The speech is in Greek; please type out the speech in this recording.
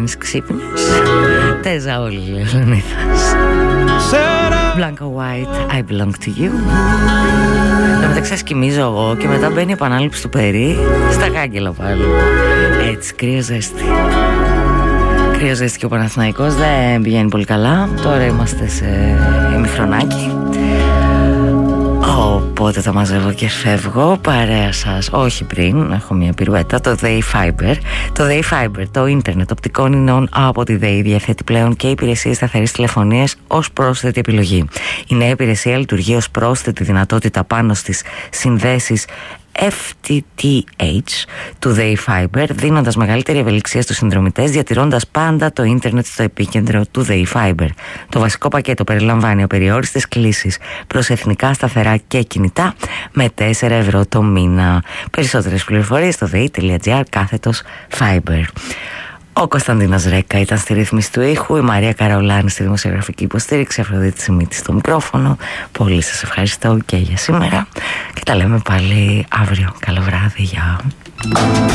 κάνεις ξύπνιος. Τέζα όλη η Λεωνίδας. Blanca White, I belong to you. Να μεταξύ σκυμίζω εγώ και μετά μπαίνει η επανάληψη του Περί στα κάγκελα πάλι. Έτσι, κρύο ζέστη. Κρύο ζέστη και ο Παναθηναϊκός δεν πηγαίνει πολύ καλά. Τώρα είμαστε σε ημιχρονάκι. Οπότε τα μαζεύω και φεύγω. Παρέα σας, όχι πριν, έχω μια πυρουέτα. Το Day Fiber. Το Day Fiber, το ίντερνετ οπτικών ινών από τη ΔΕΗ, διαθέτει πλέον και υπηρεσίες σταθερής τηλεφωνίας ως πρόσθετη επιλογή. Η νέα υπηρεσία λειτουργεί ως πρόσθετη δυνατότητα πάνω στις συνδέσεις FTTH του Day Fiber, δίνοντας μεγαλύτερη ευελιξία στους συνδρομητές, διατηρώντας πάντα το ίντερνετ στο επίκεντρο του Day Fiber. Το βασικό πακέτο περιλαμβάνει απεριόριστες κλήσεις προς εθνικά σταθερά και κινητά με 4 ευρώ το μήνα. Περισσότερες πληροφορίες στο dei.gr/Fiber. Ο Κωνσταντίνος Ρέκα ήταν στη ρύθμιση του ήχου, η Μαρία Καραουλάνη στη δημοσιογραφική υποστήριξη, Αφροδίτη Σιμίτη στο μικρόφωνο. Πολύ σας ευχαριστώ και για σήμερα και τα λέμε πάλι αύριο. Καλό βράδυ, γεια.